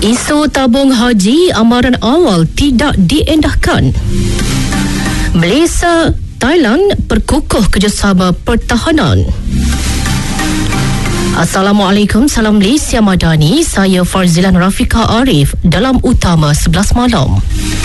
Isu tabung haji amaran awal tidak diendahkan. Malaysia, Thailand perkukuh kerjasama pertahanan. Assalamualaikum, salam Malaysia Madani. Saya Farzilan Rafika Arif dalam Utama 11 Malam.